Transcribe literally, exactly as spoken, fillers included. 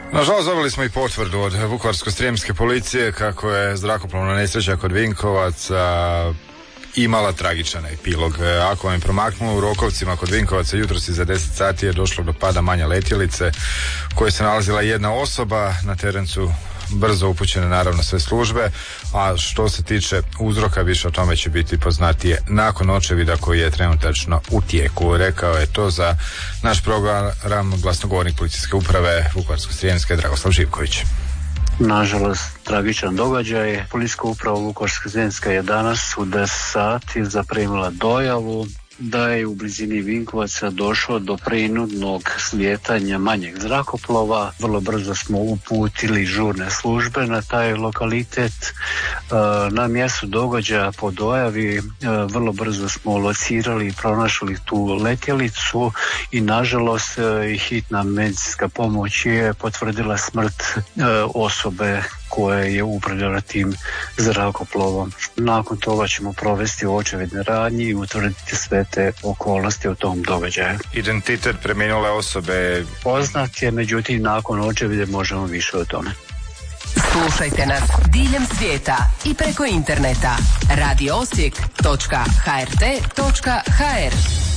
Nažalost, dobili smo i potvrdu od Vukovarsko-srijemske policije kako je zrakoplovna nesreća kod Vinkovaca imala tragičan epilog. Ako vam je promaknulo u Rokovcima kod Vinkovaca jutros iza deset sati je došlo do pada manje letjelice u kojoj se nalazila jedna osoba. Na teren su brzo upućene naravno sve službe, a što se tiče uzroka, više o tome će biti poznatije nakon očevida koji je trenutačno u tijeku. Rekao je to za naš program glasnogovornik policijske uprave Vukovarsko-srijemske Dragoslav Živković. Nažalost, tragičan događaj. Policijska uprava Vukovarsko-srijemska je danas u deset sati zaprimila dojavu da je u blizini Vinkovaca došlo do prinudnog slijetanja manjeg zrakoplova. Vrlo brzo smo uputili žurne službe na taj lokalitet. Na mjestu događaja po dojavi vrlo brzo smo locirali i pronašli tu letjelicu i nažalost hitna medicinska pomoć je potvrdila smrt osobe koja je upravljala tim zrakoplovom. Nakon toga ćemo provesti očevidne radnje i utvrditi sve te okolnosti u tom događaju. Identitet preminule osobe poznat je, međutim nakon očevide možemo više o tome. Slušajte nas diljem svijeta i preko interneta radio osijek točka h r t točka h r.